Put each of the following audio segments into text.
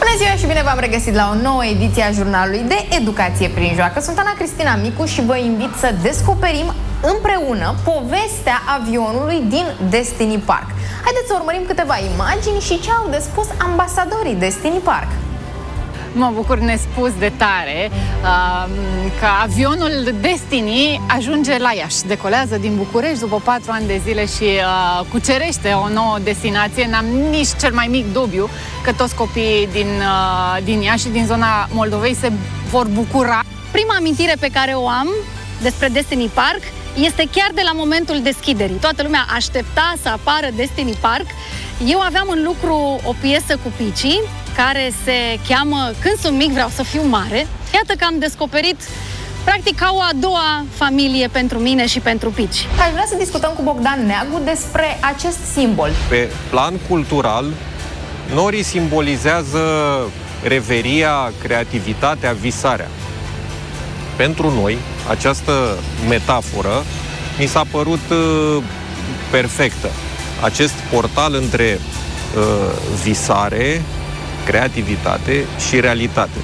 Bună ziua și bine v-am regăsit la o nouă ediție a jurnalului de Educație prin Joacă. Sunt Ana Cristina Micu și vă invit să descoperim împreună povestea avionului din Destiny Park. Haideți să urmărim câteva imagini și ce au de spus ambasadorii Destiny Park. Mă bucur nespus de tare că avionul Destiny ajunge la Iași. Decolează din București după 4 ani de zile și cucerește o nouă destinație. N-am nici cel mai mic dubiu că toți copiii din Iași și din zona Moldovei se vor bucura. Prima amintire pe care o am despre Destiny Park este chiar de la momentul deschiderii. Toată lumea aștepta să apară Destiny Park. Eu aveam în lucru o piesă cu Pici, care se cheamă Când sunt mic vreau să fiu mare. Iată că am descoperit practic ca o a doua familie pentru mine și pentru Pici. Aș vrea să discutăm cu Bogdan Neagu despre acest simbol. Pe plan cultural, norii simbolizează reveria, creativitatea, visarea. Pentru noi, această metaforă mi s-a părut perfectă. Acest portal între visare, creativitate și realitate.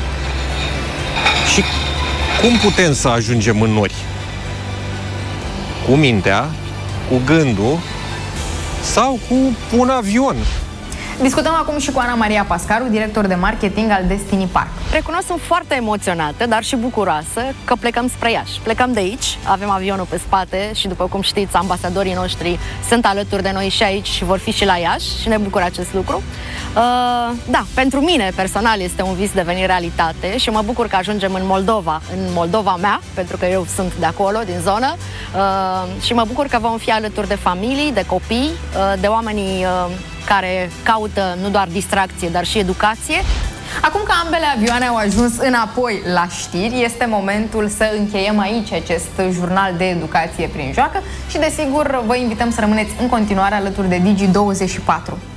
Și cum putem să ajungem în nori? Cu mintea, cu gândul sau cu un avion? Discutăm acum și cu Ana Maria Pascaru, director de marketing al Destiny Park. Recunosc, sunt foarte emoționată, dar și bucuroasă că plecăm spre Iași. Plecăm de aici, avem avionul pe spate și, după cum știți, ambasadorii noștri sunt alături de noi și aici și vor fi și la Iași și ne bucură acest lucru. Da, pentru mine personal este un vis devenit realitate și mă bucur că ajungem în Moldova mea, pentru că eu sunt de acolo, din zonă, și mă bucur că vom fi alături de familii, de copii, de oamenii care caută nu doar distracție, dar și educație. Acum că ambele avioane au ajuns înapoi la știri, este momentul să încheiem aici acest jurnal de educație prin joacă și, desigur, vă invităm să rămâneți în continuare alături de Digi24.